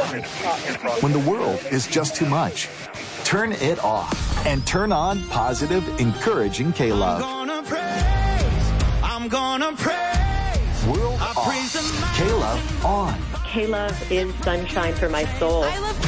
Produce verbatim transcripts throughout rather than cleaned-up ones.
When the world is just too much, turn it off and turn on positive, encouraging K-Love. I'm gonna praise, I'm gonna praise. World I off, K-Love on. K-Love is sunshine for my soul. I love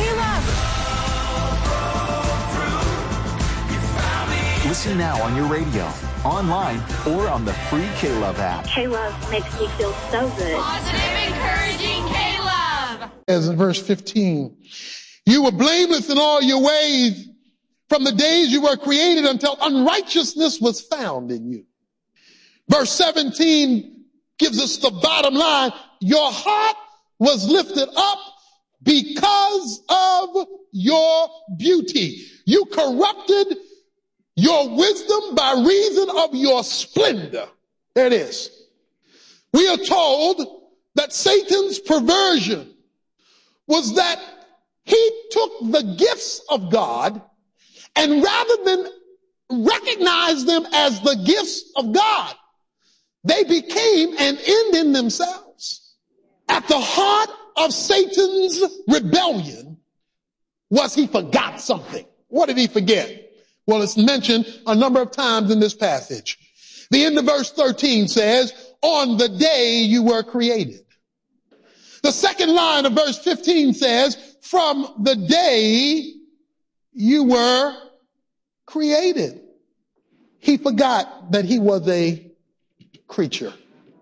K-Love. Listen now on your radio, online, or on the free K-Love app. K-Love makes me feel so good. Positive, encouraging K-Love. As in verse fifteen, you were blameless in all your ways from the days you were created until unrighteousness was found in you. Verse seventeen gives us the bottom line. Your heart was lifted up because of your beauty. You corrupted your wisdom by reason of your splendor. There it is. We are told that Satan's perversion was that he took the gifts of God and rather than recognize them as the gifts of God, they became an end in themselves. At the heart of Satan's rebellion was he forgot something. What did he forget? Well, it's mentioned a number of times in this passage. The end of verse thirteen says, on the day you were created. The second line of verse fifteen says, from the day you were created. He forgot that he was a creature.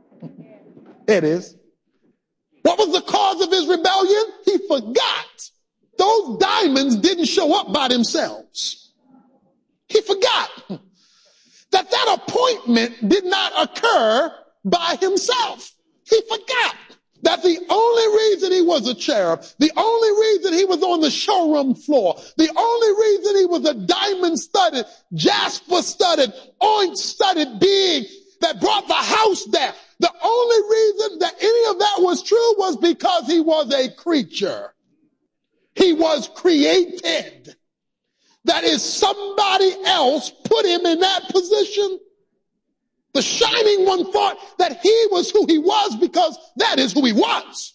It is. What was the cause of his rebellion? He forgot. Those diamonds didn't show up by themselves. He forgot that that appointment did not occur by himself. He forgot that the only reason he was a cherub, the only reason he was on the showroom floor, the only reason he was a diamond-studded, jasper-studded, orange-studded being that brought the house down, the only reason that any of that was true was because he was a creature. He was created. That is, somebody else put him in that position. The shining one thought that he was who he was because that is who he was.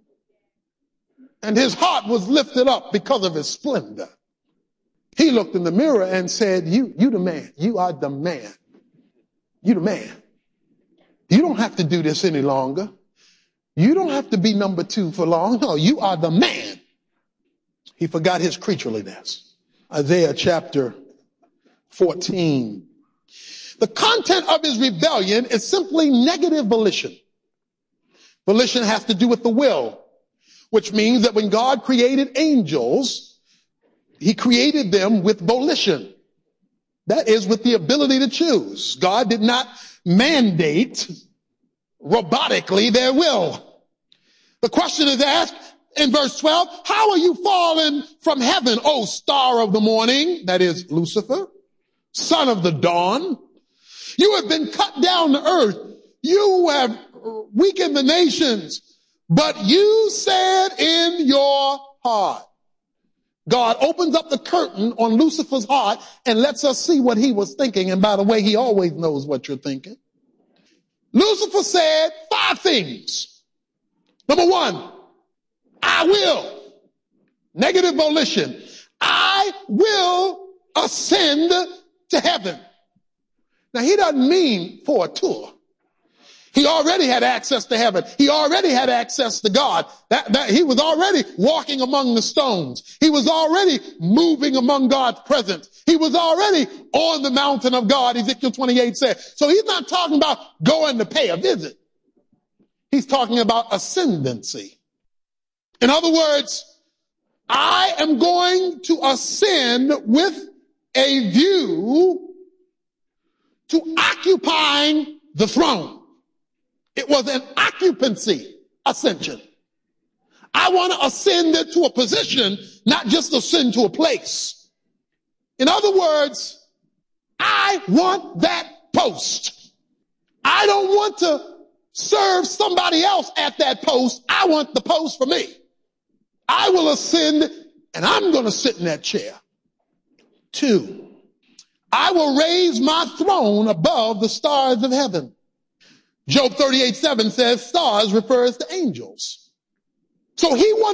And his heart was lifted up because of his splendor. He looked in the mirror and said, you, you the man. You are the man. You the man. You don't have to do this any longer. You don't have to be number two for long. No, you are the man. He forgot his creatureliness. Isaiah chapter fourteen. The content of his rebellion is simply negative volition. Volition has to do with the will, which means that when God created angels, he created them with volition. That is, with the ability to choose. God did not mandate robotically their will. The question is asked in verse twelve, how are you fallen from heaven, O star of the morning? That is Lucifer, son of the dawn. You have been cut down to earth. You have weakened the nations, but you said in your heart. God opens up the curtain on Lucifer's heart and lets us see what he was thinking. And by the way, he always knows what you're thinking. Lucifer said five things. Number one, I will. Negative volition. I will ascend to heaven. Now, he doesn't mean for a tour. He already had access to heaven. He already had access to God. That, that, he was already walking among the stones. He was already moving among God's presence. He was already on the mountain of God, Ezekiel twenty-eight said. So he's not talking about going to pay a visit. He's talking about ascendancy. In other words, I am going to ascend with a view to occupying the throne. It was an occupancy ascension. I want to ascend to a position, not just ascend to a place. In other words, I want that post. I don't want to serve somebody else at that post. I want the post for me. I will ascend and I'm going to sit in that chair. Two, I will raise my throne above the stars of heaven. Job thirty-eight seven says stars refers to angels. So he wanted